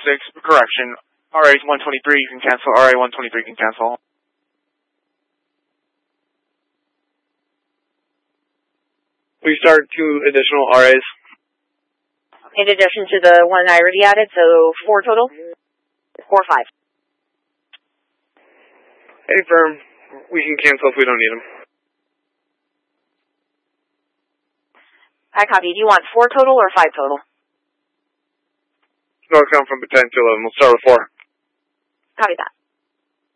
correction. RA 123 you can cancel, RA 123 you can cancel. We start 2 additional RAs. In addition to the one I already added, so 4 total? Or 5? Any firm, we can cancel if we don't need them. I copy. Do you want 4 total or 5 total? No, it's going from 10 to 11. We'll start with 4. Copy that.